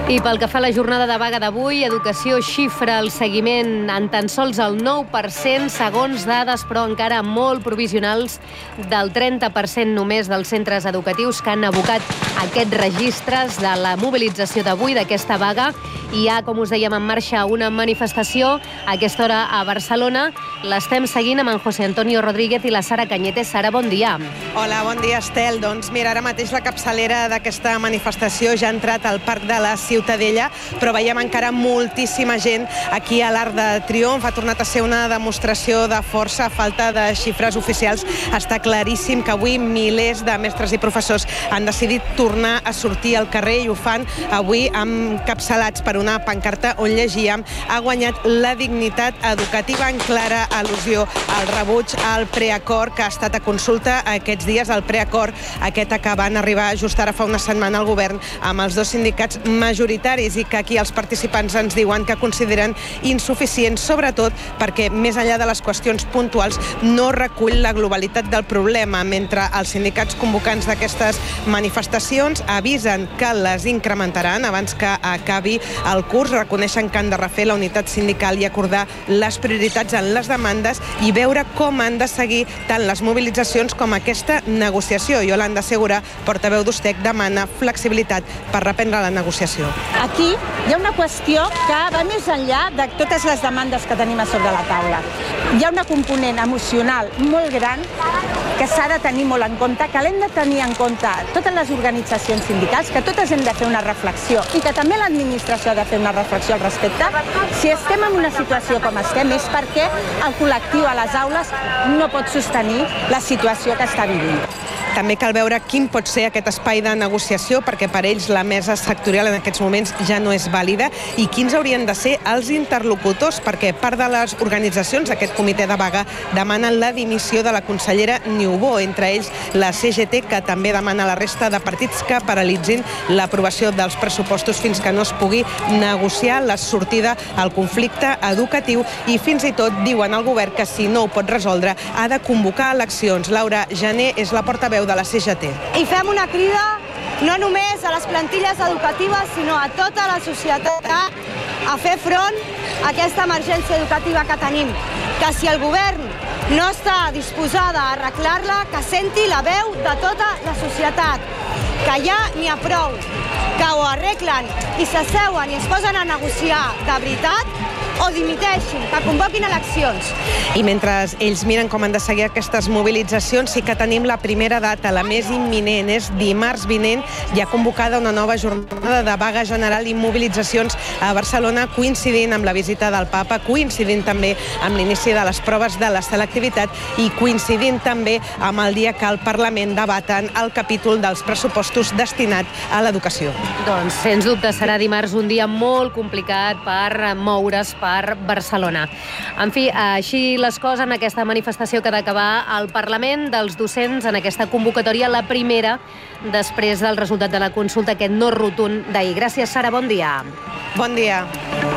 I pel que fa a la jornada de vaga d'avui, Educació xifra el seguiment en tan sols el 9%, segons dades, però encara molt provisionals, del 30% només dels centres educatius que han abocat aquests registres de la mobilització d'avui, d'aquesta vaga. Hi ha, com us dèiem, en marxa una manifestació a aquesta hora a Barcelona. L'estem seguint amb en José Antonio Rodríguez i la Sara Cañete. Sara, bon dia. Hola, bon dia, Estel. Doncs mira, ara mateix la capçalera d'aquesta manifestació ja ha entrat al Parc de la Ciutadella, però veiem encara moltíssima gent aquí a l'Arc de Triomf. Ha tornat a ser una demostració de força, a falta de xifres oficials. Està claríssim que avui milers de mestres i professors han decidit tornar a sortir al carrer i ho fan avui encapçalats per una pancarta on llegíem: ha guanyat la dignitat educativa, en clara al·lusió al rebuig al preacord que ha estat a consulta aquests dies. El preacord aquest acabant arribar just ara fa una setmana al govern amb els dos sindicats majoritaris i que aquí els participants ens diuen que consideren insuficients, sobretot perquè més enllà de les qüestions puntuals no recull la globalitat del problema, mentre els sindicats convocants d'aquestes manifestacions avisen que les incrementaran abans que acabi el curs. Reconeixen que han de refer la unitat sindical i acordar les prioritats en les demandes i veure com han de seguir tant les mobilitzacions com aquesta negociació. Yolanda Segura, portaveu d'Ustec, demana flexibilitat per reprendre la negociació. Aquí hi ha una qüestió que va més enllà de totes les demandes que tenim a sobre la taula. Hi ha una component emocional molt gran que s'ha de tenir molt en compte, que l'hem de tenir en compte totes les organitzacions sindicals, que totes hem de fer una reflexió i que també l'administració ha de fer una reflexió al respecte. Si estem en una situació com estem és perquè el col·lectiu a les aules no pot sostenir la situació que està vivint. També cal veure quin pot ser aquest espai de negociació, perquè per ells la mesa sectorial en aquests moments ja no és vàlida, i quins haurien de ser els interlocutors, perquè part de les organitzacions d'aquest comitè de vaga demanen la dimissió de la consellera Niubó, entre ells la CGT, que també demana a la resta de partits que paralitzin l'aprovació dels pressupostos fins que no es pugui negociar la sortida al conflicte educatiu, i fins i tot diuen al govern que si no ho pot resoldre ha de convocar eleccions. Laura Jané és la portaveu de la CGT. I fem una crida no només a les plantilles educatives, sinó a tota la societat a fer front a aquesta emergència educativa que tenim. Que si el govern no està disposada a arreglar-la, que senti la veu de tota la societat. Que ja n'hi ha prou, que ho arreglen i s'asseuen i es posen a negociar de veritat, o dimiteixin, que convoquin eleccions. I mentre ells miren com han de seguir aquestes mobilitzacions, sí que tenim la primera data, la més imminent, és dimarts vinent. Hi ha convocada una nova jornada de vaga general i mobilitzacions a Barcelona, coincidint amb la visita del Papa, coincidint també amb l'inici de les proves de la selectivitat i coincidint també amb el dia que el Parlament debaten el capítol dels pressupostos destinat a l'educació. Doncs, sens dubte, serà dimarts un dia molt complicat per moure's per Barcelona. En fi, així les coses en aquesta manifestació que ha d'acabar al Parlament dels docents en aquesta convocatòria, la primera després del resultat de la consulta, aquest no rotund d'ahir. Gràcies, Sara, bon dia. Bon dia.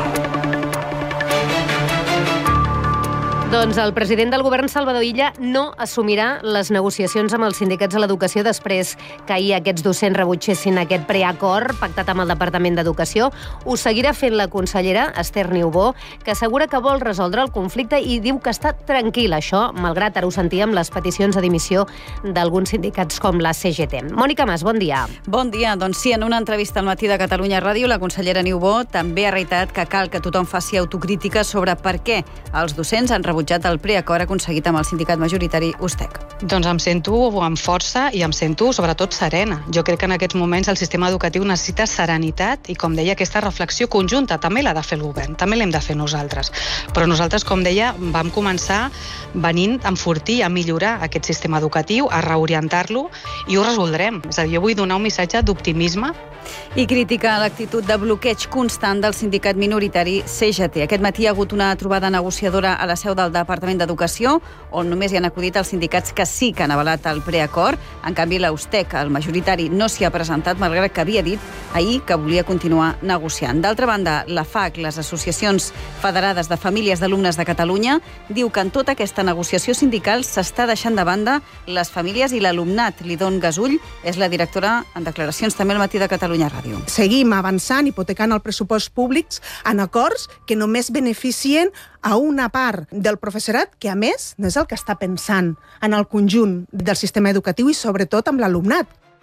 Doncs el president del govern, Salvador Illa, no assumirà les negociacions amb els sindicats de l'educació després que ahir aquests docents rebutgessin aquest preacord pactat amb el Departament d'Educació. Ho seguirà fent la consellera Esther Niubó, que assegura que vol resoldre el conflicte i diu que està tranquil·la, això, malgrat, ara ho sentíem, les peticions de dimissió d'alguns sindicats com la CGT. Mònica Mas, bon dia. Bon dia. Doncs sí, en una entrevista al Matí de Catalunya Ràdio, la consellera Niubó també ha reiterat que cal que tothom faci autocrítica sobre per què els docents han rebutjat el preacord aconseguit amb el sindicat majoritari Ustec. Doncs em sento amb força i em sento sobretot serena. Jo crec que en aquests moments el sistema educatiu necessita serenitat i, com deia, aquesta reflexió conjunta també l'ha de fer el govern, també l'hem de fer nosaltres. Però nosaltres, com deia, vam començar venint a enfortir, a millorar aquest sistema educatiu, a reorientar-lo, i ho resoldrem. És a dir, jo vull donar un missatge d'optimisme. I critica l'actitud de bloqueig constant del sindicat minoritari CGT. Aquest matí hi ha hagut una trobada negociadora a la seu del Departament d'Educació, on només hi han acudit els sindicats que sí que han avalat el preacord. En canvi, la Ustec, el majoritari, no s'hi ha presentat, malgrat que havia dit ahir que volia continuar negociant. D'altra banda, la FAC, les associacions federades de famílies d'alumnes de Catalunya, diu que en tota aquesta negociació sindical s'està deixant de banda les famílies i l'alumnat. Lidon Gasull és la directora en declaracions també al Matí de Catalunya Ràdio. Seguim avançant, hipotecant el pressupost públics en acords que només beneficien a una part del professorat que, a més, no és el que està pensant en el conjunt del sistema educatiu i, sobretot, amb l'alumnat.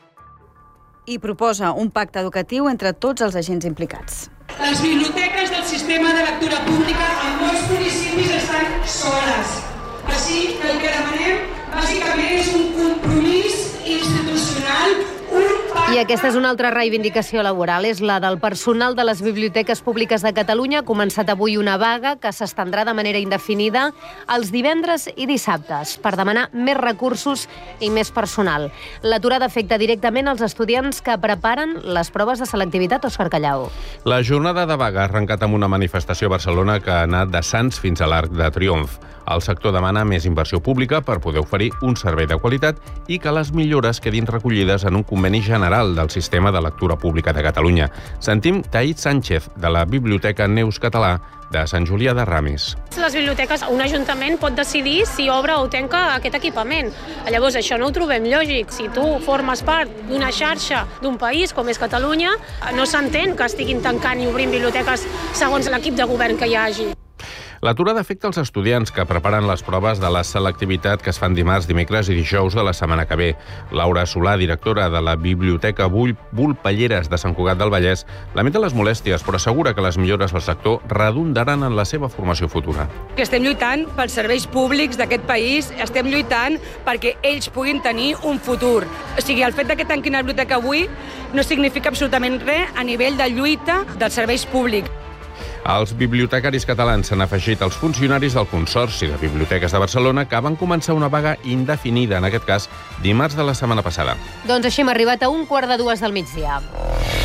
I proposa un pacte educatiu entre tots els agents implicats. Les biblioteques del sistema de lectura pública en molts municipis estan soles. Així que el que demanem, bàsicament, és un compromís institucional. I aquesta és una altra reivindicació laboral, és la del personal de les biblioteques públiques de Catalunya. Ha començat avui una vaga que s'estendrà de manera indefinida els divendres i dissabtes per demanar més recursos i més personal. L'aturada afecta directament els estudiants que preparen les proves de selectivitat. Òscar Callau. La jornada de vaga ha arrencat amb una manifestació a Barcelona que ha anat de Sants fins a l'Arc de Triomf. El sector demana més inversió pública per poder oferir un servei de qualitat i que les millores quedin recollides en un conveni general del sistema de lectura pública de Catalunya. Sentim Taït Sánchez, de la Biblioteca Neus Català de Sant Julià de Ramis. Les biblioteques, un ajuntament pot decidir si obre o tanca aquest equipament. Llavors, això no ho trobem lògic. Si tu formes part d'una xarxa d'un país com és Catalunya, no s'entén que estiguin tancant i obrint biblioteques segons l'equip de govern que hi hagi. L'aturada afecta els estudiants que preparen les proves de la selectivitat que es fan dimarts, dimecres i dijous de la setmana que ve. Laura Solà, directora de la Biblioteca Vulpelleres de Sant Cugat del Vallès, lamenta les molèsties, però assegura que les millores del sector redundaran en la seva formació futura. Estem lluitant pels serveis públics d'aquest país, estem lluitant perquè ells puguin tenir un futur. O sigui, el fet que tanquin la biblioteca avui no significa absolutament res a nivell de lluita dels serveis públics. Els bibliotecaris catalans s'han afegit als funcionaris del Consorci de Biblioteques de Barcelona que van començar una vaga indefinida, en aquest cas, dimarts de la setmana passada. Doncs així hem arribat a 1:45 del migdia.